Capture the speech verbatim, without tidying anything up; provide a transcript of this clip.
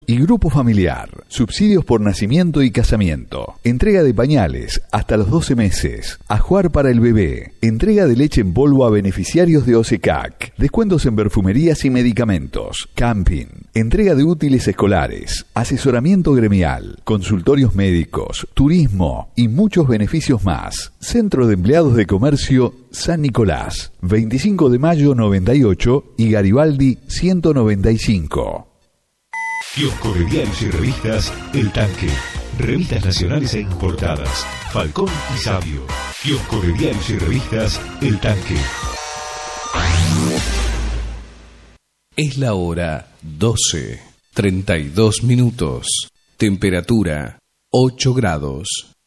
Y Grupo Familiar, subsidios por nacimiento y casamiento, entrega de pañales hasta los doce meses, ajuar para el bebé, entrega de leche en polvo a beneficiarios de O S E C A C, descuentos en perfumerías y medicamentos, camping, entrega de útiles escolares, asesoramiento gremial, consultorios médicos, turismo y muchos beneficios más. Centro de Empleados de Comercio San Nicolás, veinticinco de mayo noventa y ocho y Garibaldi ciento noventa y cinco. Kiosco de diarios y revistas El Tanque. Revistas nacionales e importadas. Falcón y Sabio. Kiosco de diarios y revistas El Tanque. Es la hora doce, treinta y dos minutos. Temperatura ocho grados.